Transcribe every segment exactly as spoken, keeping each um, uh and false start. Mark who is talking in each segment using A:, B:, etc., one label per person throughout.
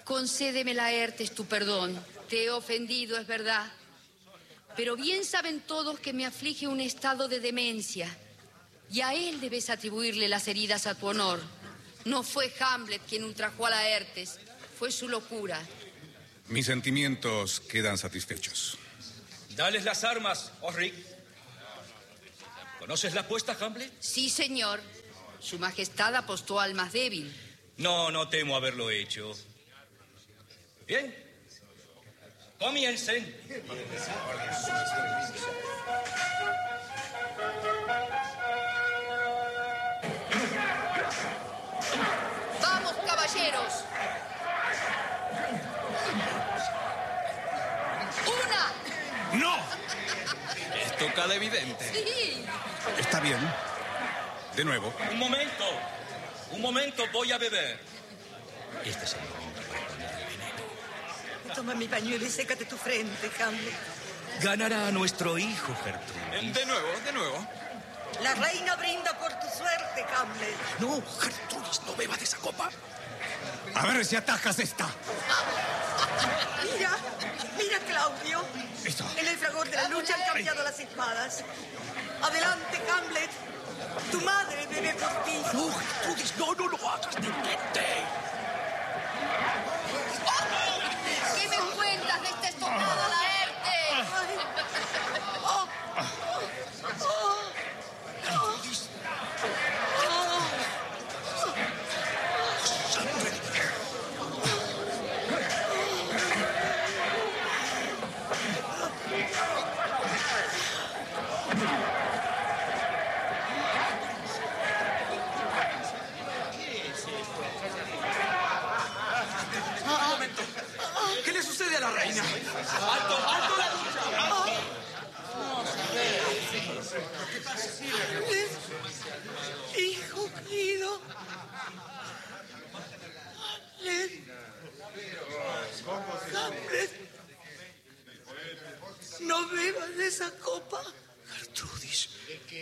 A: Concédeme, Laertes, tu perdón. Te he ofendido, es verdad. Pero bien saben todos que me aflige un estado de demencia. Y a él debes atribuirle las heridas a tu honor. No fue Hamlet quien ultrajó a Laertes. Fue su locura.
B: Mis sentimientos quedan satisfechos.
C: Dales las armas, Osric. ¿Conoces la apuesta, Hamlet?
A: Sí, señor. Su Majestad apostó al más débil.
C: No, no temo haberlo hecho. Bien. Comiencen.
A: ¡Vamos, caballeros! ¡Una!
B: ¡No!
D: Estocada evidente.
A: Sí.
B: Está bien. De nuevo.
C: Un momento. Un momento, voy a beber. Este es el momento para poner el veneno.
E: Toma mi pañuelo y sécate tu frente, Hamlet.
C: Ganará a nuestro hijo, Gertrudis.
D: De nuevo, de nuevo.
E: La reina brinda por tu suerte, Hamlet.
C: No, Gertrudis, no beba de esa copa.
B: A ver si atajas esta.
E: Mira, mira, Claudio.
B: Eso.
E: En el fragor de la lucha han cambiado las espadas. Adelante, Hamlet. Tu madre bebe por ti.
C: No, Gertrudis, no, no lo hagas, detente.
A: ¿Qué me cuentas de esta estocada, Laertes?
E: Oh,
D: ¿Qué le sucede a la reina?
C: ¡Alto, alto la lucha!
E: hijo querido. Hamlet. Hamlet. No bebas de esa copa.
C: Gertrudis.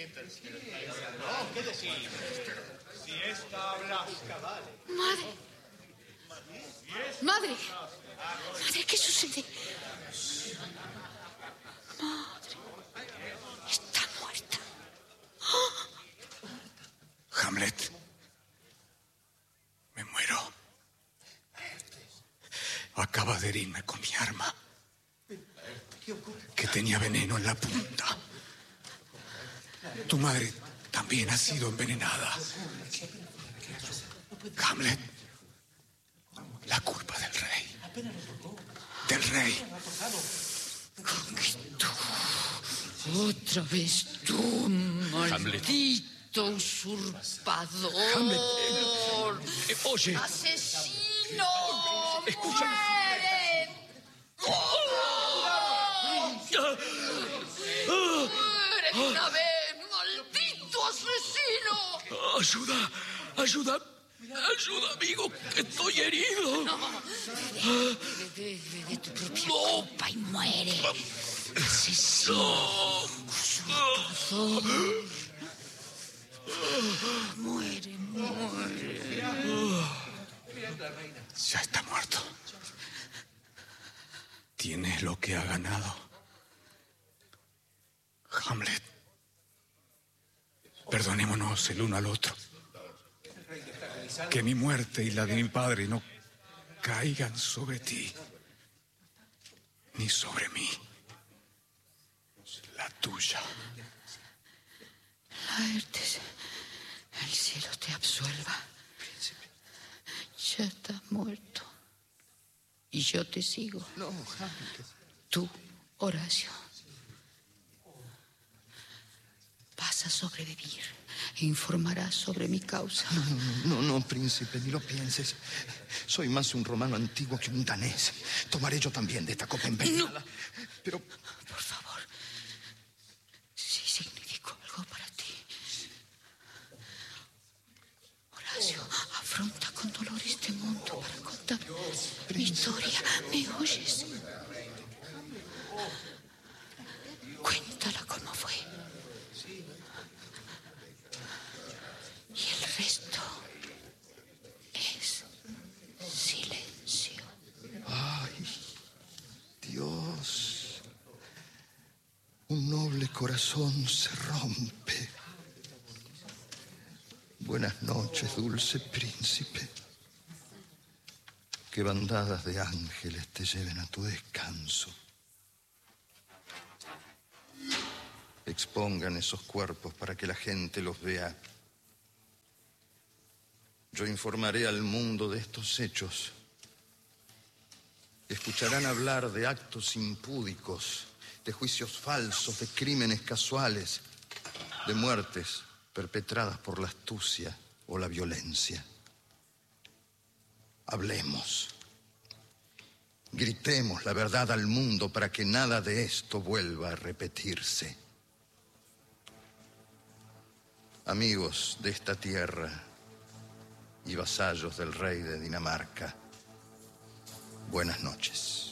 A: Madre. Madre. Madre, ¿qué sucede? Madre. Está muerta.
B: Hamlet. Me muero. Acaba de herirme con mi arma, que tenía veneno en la punta. Tu madre también ha sido envenenada. Hamlet, la culpa del rey. Del rey.
A: Tú. Otra vez tú, maldito usurpador.
C: Hamlet. Eh, eh, oye.
A: ¡Asesino!
C: Escucha.
A: ¡Muere! ¡Muere de una vez, maldito asesino!
C: Ayuda, ayuda, ayuda, amigo, que estoy herido.
A: No, bebe, bebe, bebe tu propia copa y muere. Asesino, usurpador. Muere, muere.
B: Ya está muerto. Tiene lo que ha ganado. Hamlet, perdonémonos el uno al otro. Que mi muerte y la de mi padre no caigan sobre ti, ni sobre mí. La tuya.
A: Laertes, el cielo te absuelva. Ya estás muerto. Y yo te sigo.
D: No, Hamlet.
A: Tú, Horacio, vas a sobrevivir e informarás sobre mi causa.
D: No, no, no, príncipe, ni lo pienses. Soy más un romano antiguo que un danés. Tomaré yo también de esta copa envenenada.
A: No.
D: Pero...
A: Por favor, si significó algo para ti. Horacio, afronta con dolor este mundo para contar mi historia. ¿Me oyes? Cuéntala como fue. Y el resto es silencio.
D: corazón se rompe. Buenas noches, dulce príncipe. Que bandadas de ángeles te lleven a tu descanso. Expongan esos cuerpos para que la gente los vea. Yo informaré al mundo de estos hechos. Escucharán hablar de actos impúdicos, de juicios falsos, de crímenes casuales, de muertes perpetradas por la astucia o la violencia. Hablemos. Gritemos la verdad al mundo para que nada de esto vuelva a repetirse. Amigos de esta tierra y vasallos del rey de Dinamarca, buenas noches.